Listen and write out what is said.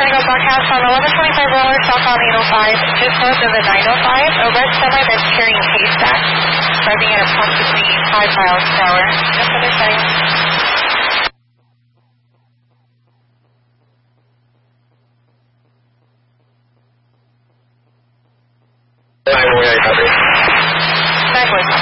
Tango broadcast on 1125 roller southbound 805, just north of the 905. A red semi that's carrying haystacks, driving at approximately 5 miles per hour. Just understanding. Backwards.